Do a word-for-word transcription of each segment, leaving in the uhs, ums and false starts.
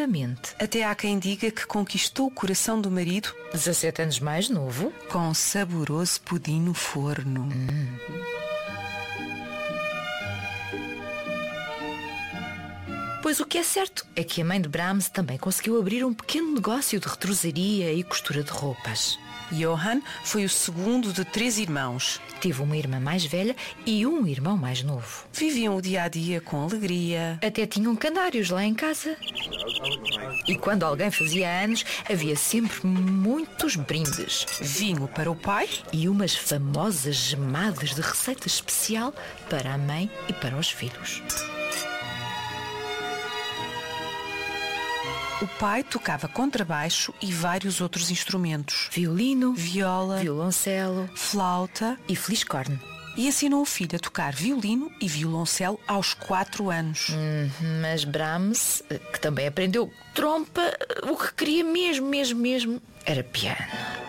rapidamente. Até há quem diga que conquistou o coração do marido dezassete anos mais novo. com um saboroso pudim no forno. Hum. Pois o que é certo é que a mãe de Brahms também conseguiu abrir um pequeno negócio de retrosaria e costura de roupas. Johann foi o segundo de três irmãos. Teve uma irmã mais velha e um irmão mais novo. Viviam o dia-a-dia com alegria. Até tinham canários lá em casa. E quando alguém fazia anos, havia sempre muitos brindes. Vinho para o pai e umas famosas gemadas de receita especial para a mãe e para os filhos. O pai tocava contrabaixo e vários outros instrumentos. Violino, viola, violoncelo, flauta e fliscorne. E ensinou o filho a tocar violino e violoncelo aos quatro anos. Hum, mas Brahms, que também aprendeu trompa, o que queria mesmo, mesmo, mesmo, era piano.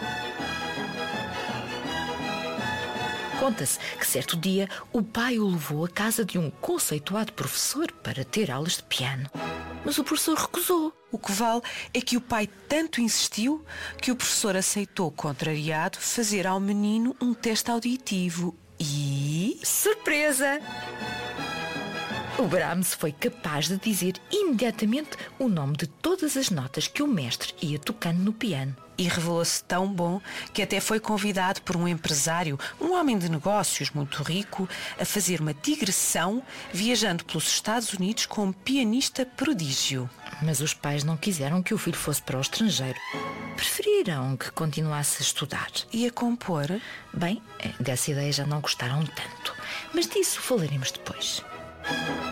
Conta-se que certo dia o pai o levou à casa de um conceituado professor para ter aulas de piano. Mas o professor recusou. O que vale é que o pai tanto insistiu que o professor aceitou, contrariado, fazer ao menino um teste auditivo. E... surpresa! O Brahms foi capaz de dizer imediatamente o nome de todas as notas que o mestre ia tocando no piano. E revelou-se tão bom que até foi convidado por um empresário, um homem de negócios muito rico, a fazer uma digressão viajando pelos Estados Unidos como pianista prodígio. Mas os pais não quiseram que o filho fosse para o estrangeiro. Preferiram que continuasse a estudar. E a compor? Bem, dessa ideia já não gostaram tanto. Mas disso falaremos depois.